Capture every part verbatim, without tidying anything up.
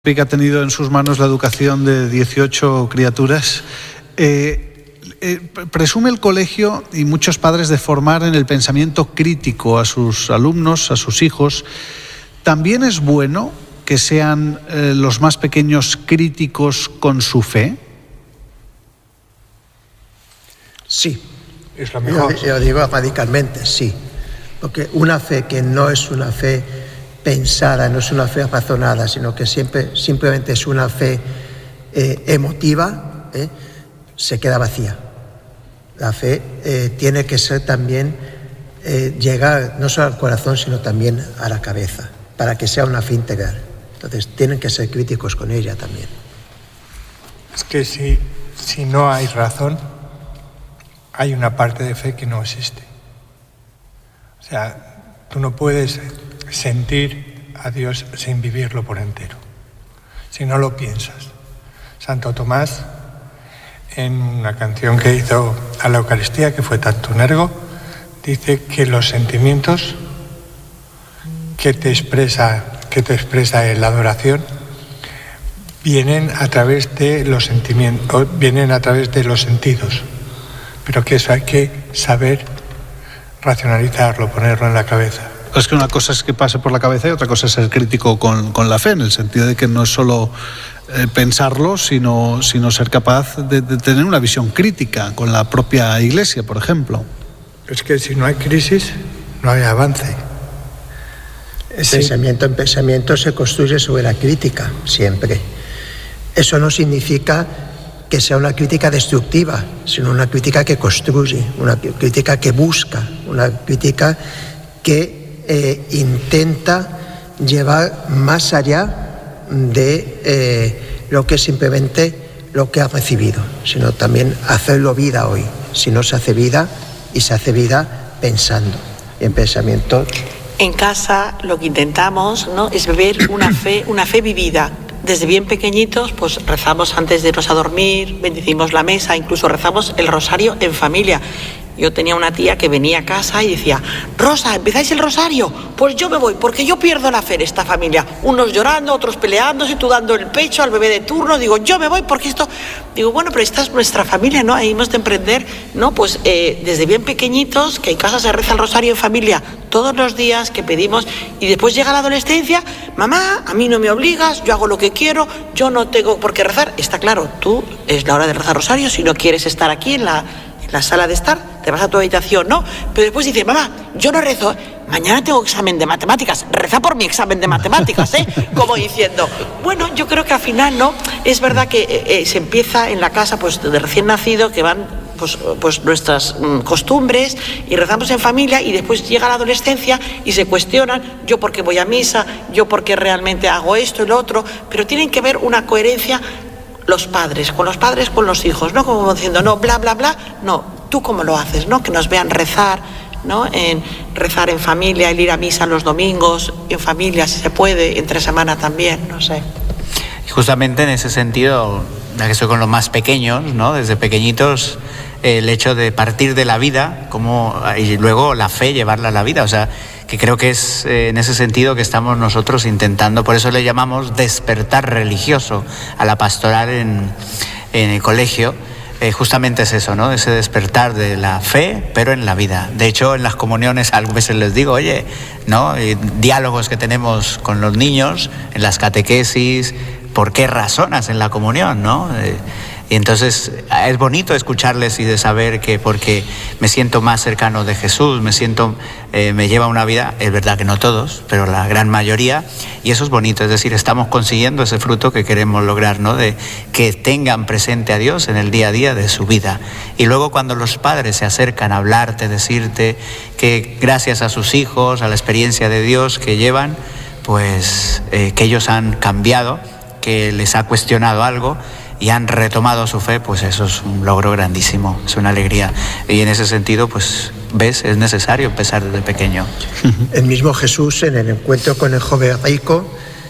que ha tenido en sus manos la educación de dieciocho criaturas. Eh, eh, presume el colegio y muchos padres de formar en el pensamiento crítico a sus alumnos, a sus hijos. ¿También es bueno que sean eh, los más pequeños críticos con su fe? Sí. Es lo mejor. Yo, yo digo radicalmente, sí. Porque una fe que no es una fe pensada, no es una fe razonada, sino que siempre, simplemente es una fe eh, emotiva, eh, se queda vacía. La fe eh, tiene que ser también, eh, llegar no solo al corazón, sino también a la cabeza, para que sea una fe integral. Entonces, tienen que ser críticos con ella también. Es que si, si no hay razón, hay una parte de fe que no existe. O sea, tú no puedes sentir a Dios sin vivirlo por entero, si no lo piensas. Santo Tomás, en una canción que hizo a la Eucaristía, que fue Tantum Ergo, dice que los sentimientos que te expresa, que te expresa en la adoración vienen a través de los sentimientos, vienen a través de los sentidos, pero que eso hay que saber racionalizarlo, ponerlo en la cabeza. Es que una cosa es que pase por la cabeza y otra cosa es ser crítico con, con la fe, en el sentido de que no es solo eh, pensarlo, sino, sino ser capaz de, de tener una visión crítica con la propia Iglesia, por ejemplo. Es que si no hay crisis, no hay avance. El sí. pensamiento en pensamiento se construye sobre la crítica, siempre. Eso no significa que sea una crítica destructiva, sino una crítica que construye, una crítica que busca, una crítica que Eh, intenta llevar más allá de eh, lo que es simplemente lo que ha recibido, sino también hacerlo vida hoy. Si no se hace vida, y se hace vida pensando, y en pensamiento. En casa lo que intentamos, ¿no?, es vivir una fe, una fe vivida. Desde bien pequeñitos, pues rezamos antes de irnos a dormir, bendecimos la mesa, incluso rezamos el rosario en familia. Yo tenía una tía que venía a casa y decía: Rosa, ¿empezáis el rosario? Pues yo me voy, porque yo pierdo la fe en esta familia. Unos llorando, otros peleándose, tú dando el pecho al bebé de turno. Digo, yo me voy porque esto... Digo, bueno, pero esta es nuestra familia, ¿no? Ahí hemos de emprender, ¿no? Pues eh, desde bien pequeñitos, que en casa se reza el rosario en familia todos los días, que pedimos, y después llega la adolescencia: mamá, a mí no me obligas, yo hago lo que quiero, yo no tengo por qué rezar. Está claro, tú es la hora de rezar rosario, si no quieres estar aquí en la... la sala de estar, te vas a tu habitación, ¿no? Pero después dice: mamá, yo no rezo, mañana tengo examen de matemáticas, reza por mi examen de matemáticas, ¿eh? Como diciendo, bueno, yo creo que al final, ¿no? Es verdad que eh, se empieza en la casa, pues de recién nacido, que van pues, pues nuestras mm, costumbres, y rezamos en familia, y después llega la adolescencia y se cuestionan: yo por qué voy a misa, yo por qué realmente hago esto y lo otro, pero tienen que ver una coherencia los padres, con los padres, con los hijos, no como diciendo, no, bla, bla, bla, no, tú cómo lo haces, ¿no? Que nos vean rezar, ¿no? En rezar en familia, el ir a misa los domingos, en familia si se puede, entre semana también, no sé. Y justamente en ese sentido, ya que soy con los más pequeños, ¿no? Desde pequeñitos, el hecho de partir de la vida, como, y luego la fe, llevarla a la vida, o sea, que creo que es eh, en ese sentido que estamos nosotros intentando, por eso le llamamos despertar religioso a la pastoral en, en el colegio, eh, justamente es eso, ¿no? Ese despertar de la fe, pero en la vida. De hecho, en las comuniones a veces les digo, oye, ¿no? Y diálogos que tenemos con los niños, en las catequesis, ¿por qué razonas en la comunión, no? Eh, Y entonces es bonito escucharles y de saber que porque me siento más cercano de Jesús, me siento, eh, me lleva una vida, es verdad que no todos, pero la gran mayoría, y eso es bonito, es decir, estamos consiguiendo ese fruto que queremos lograr, ¿no? De que tengan presente a Dios en el día a día de su vida. Y luego cuando los padres se acercan a hablarte, decirte que gracias a sus hijos, a la experiencia de Dios que llevan, pues eh, que ellos han cambiado, que les ha cuestionado algo, y han retomado su fe, pues eso es un logro grandísimo, es una alegría. Y en ese sentido, pues, ves, es necesario empezar desde pequeño. El mismo Jesús, en el encuentro con el joven rico,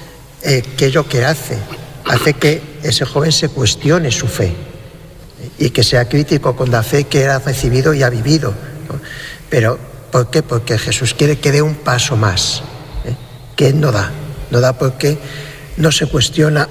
eh, ¿qué es lo que hace? Hace que ese joven se cuestione su fe y que sea crítico con la fe que ha recibido y ha vivido, ¿no? Pero, ¿por qué? Porque Jesús quiere que dé un paso más, ¿eh? Que él no da, no da porque no se cuestiona